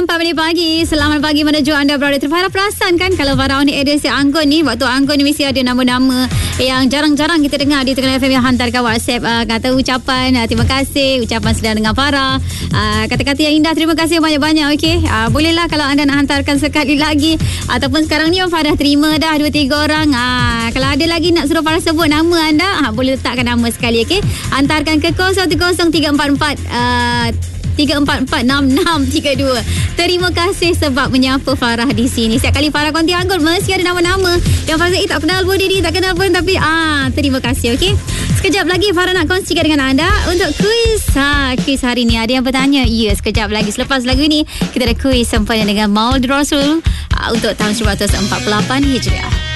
4 pagi. Selamat pagi menuju anda berada. Farah perasan kan kalau Farah ni edisi Anggun ni, waktu Anggun ni mesti ada nama-nama yang jarang-jarang kita dengar di Tengah FM yang hantarkan WhatsApp kata ucapan terima kasih, ucapan sedang dengan Farah, kata-kata yang indah, terima kasih banyak-banyak. Okey, bolehlah kalau anda nak hantarkan sekali lagi ataupun sekarang ni Farah terima dah 2-3 orang. Kalau ada lagi nak suruh Farah sebut nama anda, boleh letakkan nama sekali. Okey, hantarkan ke 010344 3446632. Terima kasih sebab menyapa Farah di sini. Setiap kali Farah konti Anggun mesti ada nama-nama yang Farah tak kenal pun diri, tak kenal pun, tapi terima kasih. Okey, sekejap lagi Farah nak kongsikan dengan anda untuk kuis. Kuis hari ni ada yang bertanya. Ya, sekejap lagi selepas lagu ni kita ada kuis sempena dengan Maulid Rasul untuk tahun 1948 Hijriah.